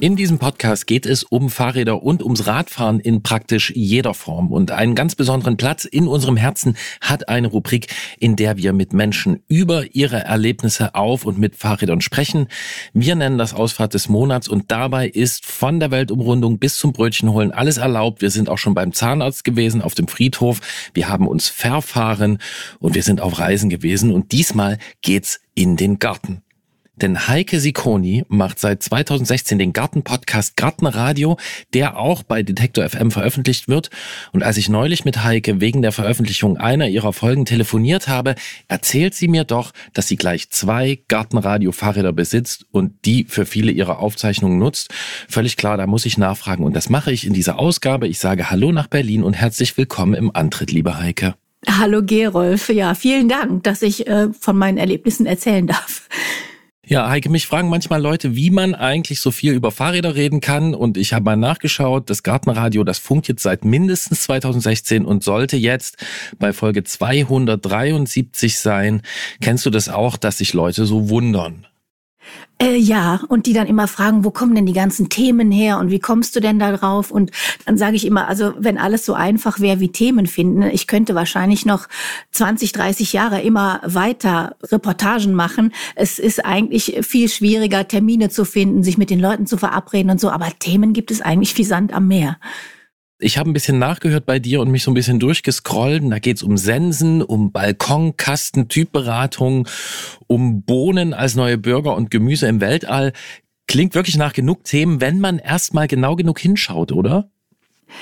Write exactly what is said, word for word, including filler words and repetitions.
In diesem Podcast geht es um Fahrräder und ums Radfahren in praktisch jeder Form. Und einen ganz besonderen Platz in unserem Herzen hat eine Rubrik, in der wir mit Menschen über ihre Erlebnisse auf und mit Fahrrädern sprechen. Wir nennen das Ausfahrt des Monats und dabei ist von der Weltumrundung bis zum Brötchenholen alles erlaubt. Wir sind auch schon beim Zahnarzt gewesen, auf dem Friedhof. Wir haben uns verfahren und wir sind auf Reisen gewesen. Und diesmal geht's in den Garten. Denn Heike Sicconi macht seit zweitausendsechzehn den Garten-Podcast Gartenradio, der auch bei Detektor F M veröffentlicht wird. Und als ich neulich mit Heike wegen der Veröffentlichung einer ihrer Folgen telefoniert habe, erzählt sie mir doch, dass sie gleich zwei Gartenradio-Fahrräder besitzt und die für viele ihrer Aufzeichnungen nutzt. Völlig klar, da muss ich nachfragen. Und das mache ich in dieser Ausgabe. Ich sage Hallo nach Berlin und herzlich willkommen im Antritt, liebe Heike. Hallo Gerolf. Ja, vielen Dank, dass ich äh, von meinen Erlebnissen erzählen darf. Ja, Heike, mich fragen manchmal Leute, wie man eigentlich so viel über Fahrräder reden kann. Und ich habe mal nachgeschaut, das Gartenradio, das funkt jetzt seit mindestens zweitausendsechzehn und sollte jetzt bei Folge zweihundertdreiundsiebzig sein. Kennst du das auch, dass sich Leute so wundern? Äh, ja, und die dann immer fragen, wo kommen denn die ganzen Themen her und wie kommst du denn da drauf? Und dann sage ich immer, also wenn alles so einfach wäre wie Themen finden, ich könnte wahrscheinlich noch zwanzig, dreißig Jahre immer weiter Reportagen machen. Es ist eigentlich viel schwieriger, Termine zu finden, sich mit den Leuten zu verabreden und so, aber Themen gibt es eigentlich wie Sand am Meer. Ich habe ein bisschen nachgehört bei dir und mich so ein bisschen durchgescrollt. Da geht es um Sensen, um Balkonkasten, Typberatung, um Bohnen als neue Bürger und Gemüse im Weltall. Klingt wirklich nach genug Themen, wenn man erst mal genau genug hinschaut, oder?